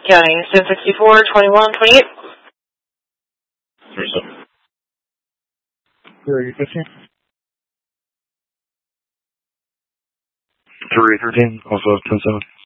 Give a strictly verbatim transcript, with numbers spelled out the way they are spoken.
County, ten sixty-four, twenty-one, twenty-eight. three seven. three fifteen. three thirteen, also ten seven.